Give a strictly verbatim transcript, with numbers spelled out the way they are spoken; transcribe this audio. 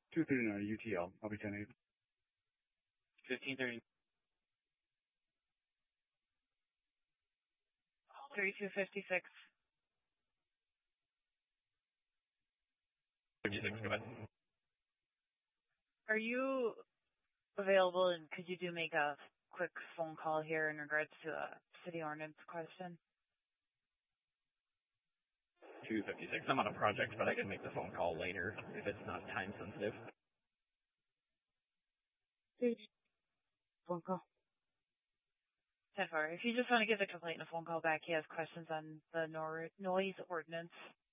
two thirty-nine U T L. I'll be ten eight. fifteen thirty. thirty-two fifty-six. fifty-six, go ahead. Are you available, and could you do make a quick phone call here in regards to a city ordinance question? two fifty-six. I'm on a project, but I can make the phone call later if it's not time sensitive. Phone call. ten four. If you just want to give the complainant a phone call back, he has questions on the nor- noise ordinance.